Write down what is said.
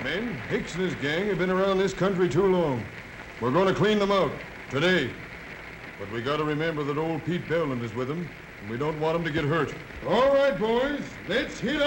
Men, Hicks and his gang have been around this country too long. We're going to clean them out today. But we got to remember that old Pete Belland is with them, and we don't want him to get hurt. All right, boys. Let's hit